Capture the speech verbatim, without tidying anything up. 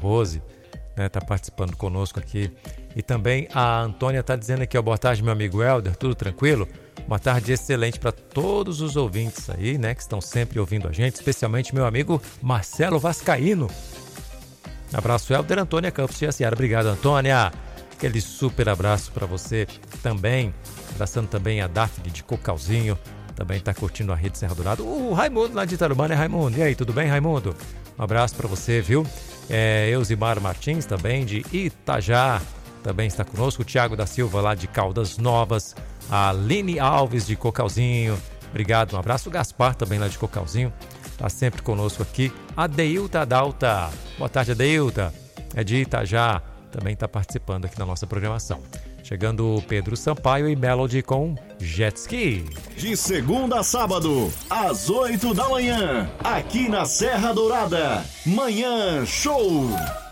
Rose, né, tá participando conosco aqui. E também a Antônia tá dizendo aqui, ó, boa tarde, meu amigo Helder, tudo tranquilo? Uma tarde excelente para todos os ouvintes aí, né, que estão sempre ouvindo a gente, especialmente meu amigo Marcelo Vascaíno. Abraço, Helder. Antônia Campos de Aciara. Obrigado, Antônia. Aquele super abraço para você também. Abraçando também a Daphne de Cocalzinho. Também está curtindo a Rede Serra Dourada. O Raimundo lá de Itarubá, né, Raimundo? E aí, tudo bem, Raimundo? Um abraço para você, viu? É, Eusimar Martins também de Itajá. Também está conosco. O Tiago da Silva lá de Caldas Novas. A Aline Alves de Cocalzinho. Obrigado, um abraço. O Gaspar também lá de Cocalzinho. Está sempre conosco aqui. A Deilta Dalta. Boa tarde, Adeilta. É de Itajá. Também está participando aqui na nossa programação. Chegando o Pedro Sampaio e Melody com Jet Ski. De segunda a sábado, às oito da manhã. Aqui na Serra Dourada. Manhã Show.